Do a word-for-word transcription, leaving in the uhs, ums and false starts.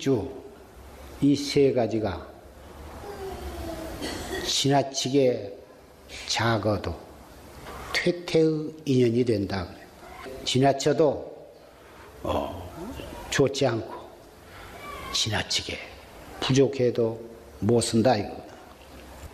직주 이 세 가지가 지나치게 작아도 퇴퇴의 인연이 된다 그래요. 지나쳐도 어, 좋지 않고 지나치게 부족해도 못 쓴다 이거.